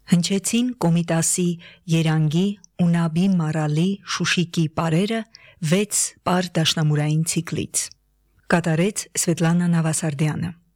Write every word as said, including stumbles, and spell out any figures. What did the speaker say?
Հնչեցին Կոմիտասի, Երանգի, Ունաբի Մարալի, Շուշիկի պարերը վեց պար դաշնամուրային ցիկլից։ Կատարեց Սվետլանա Նավասարդյանը։